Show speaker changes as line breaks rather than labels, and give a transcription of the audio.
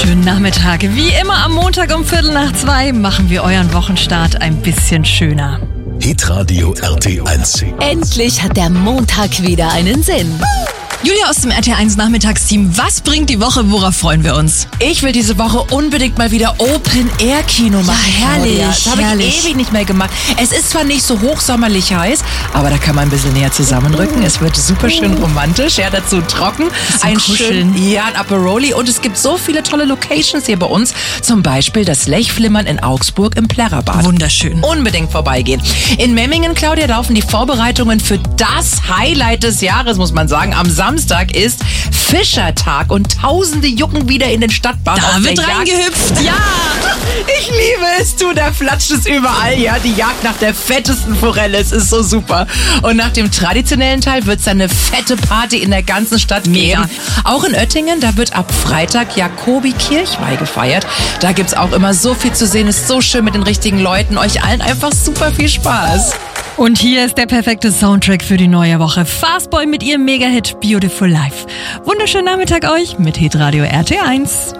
wunderschönen Nachmittag. Wie immer am Montag um 1:45 machen wir euren Wochenstart ein bisschen schöner.
Hitradio RT1.
Endlich hat der Montag wieder einen Sinn.
Julia aus dem RT1 Nachmittagsteam, was bringt die Woche, worauf freuen wir uns?
Ich will diese Woche unbedingt mal wieder Open-Air-Kino machen.
Ja, herrlich,
Claudia. Das habe ich ewig nicht mehr gemacht. Es ist zwar nicht so hochsommerlich heiß, aber da kann man ein bisschen näher zusammenrücken. Es wird super schön romantisch, ja, dazu trocken. Ein Aperoli, und es gibt so viele tolle Locations hier bei uns. Zum Beispiel das Lechflimmern in Augsburg im Plärrerbad.
Wunderschön.
Unbedingt vorbeigehen. In Memmingen, Claudia, laufen die Vorbereitungen für das Highlight des Jahres, muss man sagen. Am Samstag ist Fischertag und Tausende jucken wieder in den Stadtbach.
Da wird reingehüpft, ja!
Ich liebe es, du, da flatscht es überall, ja. Die Jagd nach der fettesten Forelle, es ist so super. Und nach dem traditionellen Teil wird es dann eine fette Party in der ganzen Stadt geben. Auch in Oettingen, da wird ab Freitag Jakobi Kirchweih gefeiert. Da gibt's auch immer so viel zu sehen, ist so schön mit den richtigen Leuten. Euch allen einfach super viel Spaß.
Und hier ist der perfekte Soundtrack für die neue Woche. Fastboy mit ihrem Mega-Hit Beautiful Life. Wunderschönen Nachmittag euch mit Hitradio RT1.